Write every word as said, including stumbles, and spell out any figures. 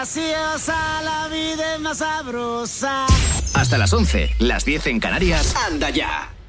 graciosa, la vida es más sabrosa. Hasta las once, las diez en Canarias. Anda ya.